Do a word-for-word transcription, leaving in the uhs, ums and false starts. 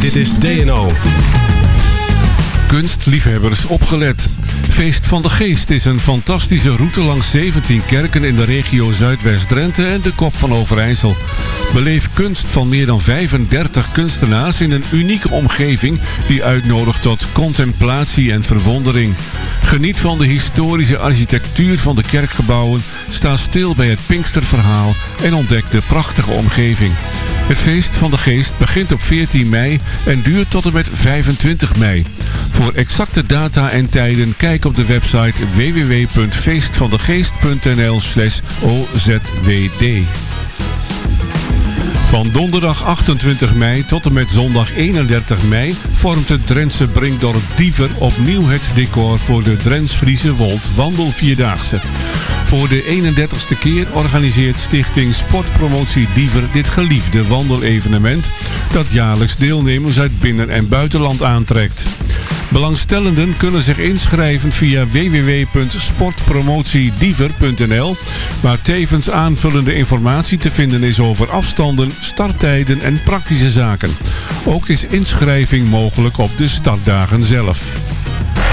Dit is D N O. Kunstliefhebbers opgelet. Feest van de Geest is een fantastische route langs zeventien kerken in de regio Zuidwest-Drenthe en de Kop van Overijssel. Beleef kunst van meer dan vijfendertig kunstenaars in een unieke omgeving die uitnodigt tot contemplatie en verwondering. Geniet van de historische architectuur van de kerkgebouwen, sta stil bij het Pinksterverhaal en ontdek de prachtige omgeving. Het Feest van de Geest begint op veertien mei en duurt tot en met vijfentwintig mei. Voor exacte data en tijden kijk op de website w w w punt feestvandegeest punt n l slash o z w d. Van donderdag achtentwintig mei tot en met zondag eenendertig mei vormt het Drentse Brinkdorp Diever opnieuw het decor voor de Drents-Friese Wold Wandelvierdaagse. Voor de eenendertigste keer organiseert Stichting Sportpromotie Diever dit geliefde wandelevenement dat jaarlijks deelnemers uit binnen- en buitenland aantrekt. Belangstellenden kunnen zich inschrijven via w w w punt sportpromotiediever punt n l, waar tevens aanvullende informatie te vinden is over afstanden, starttijden en praktische zaken. Ook is inschrijving mogelijk op de startdagen zelf.